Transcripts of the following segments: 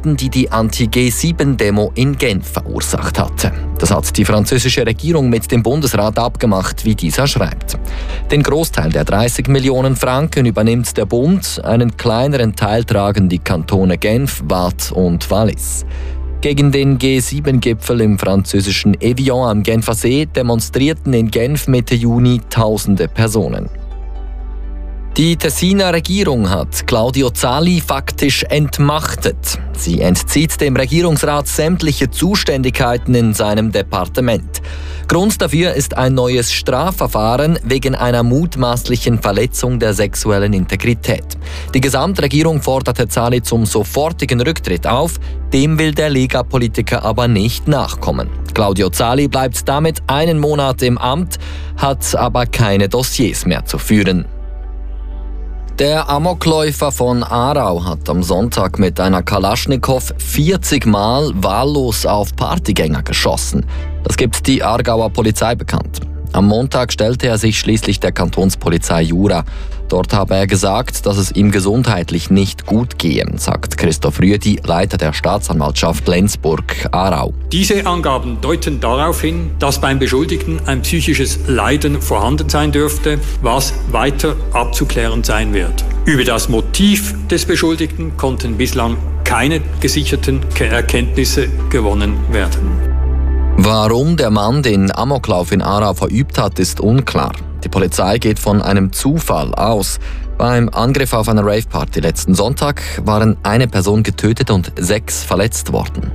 Demonstrationen, die die Anti-G7-Demo in Genf verursacht hatte. Das hat die französische Regierung mit dem Bundesrat abgemacht, wie dieser schreibt. Den Großteil der 30 Millionen Franken übernimmt der Bund, einen kleineren Teil tragen die Kantone Genf, Waadt und Wallis. Gegen den G7-Gipfel im französischen Evian am Genfer See demonstrierten in Genf Mitte Juni tausende Personen. Die Tessiner Regierung hat Claudio Zali faktisch entmachtet. Sie entzieht dem Regierungsrat sämtliche Zuständigkeiten in seinem Departement. Grund dafür ist ein neues Strafverfahren wegen einer mutmaßlichen Verletzung der sexuellen Integrität. Die Gesamtregierung forderte Zali zum sofortigen Rücktritt auf, dem will der Lega-Politiker aber nicht nachkommen. Claudio Zali bleibt damit einen Monat im Amt, hat aber keine Dossiers mehr zu führen. Der Amokläufer von Aarau hat am Sonntag mit einer Kalaschnikow 40 Mal wahllos auf Partygänger geschossen. Das gibt die Aargauer Polizei bekannt. Am Montag stellte er sich schließlich der Kantonspolizei Jura. Dort habe er gesagt, dass es ihm gesundheitlich nicht gut gehe, sagt Christoph Rüedi, Leiter der Staatsanwaltschaft Lenzburg-Aarau. Diese Angaben deuten darauf hin, dass beim Beschuldigten ein psychisches Leiden vorhanden sein dürfte, was weiter abzuklären sein wird. Über das Motiv des Beschuldigten konnten bislang keine gesicherten Erkenntnisse gewonnen werden. Warum der Mann den Amoklauf in Aarau verübt hat, ist unklar. Die Polizei geht von einem Zufall aus. Beim Angriff auf einer Rave-Party letzten Sonntag waren eine Person getötet und 6 verletzt worden.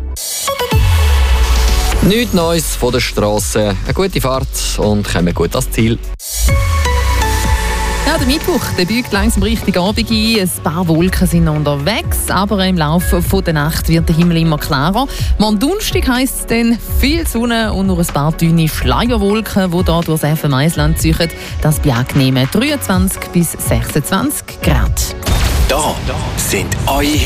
Nichts Neues von der Strasse, eine gute Fahrt und kommen gut ans Ziel. Ja, der Mittwoch der biegt langsam Richtung Abend ein. Ein paar Wolken sind noch unterwegs, aber im Laufe der Nacht wird der Himmel immer klarer. Am Donnerstag heisst es dann viel Sonne und nur ein paar dünne Schleierwolken, die hier durch das FM-Eisland ziehen. Das bei angenehmen 23 bis 26 Grad. Da sind eure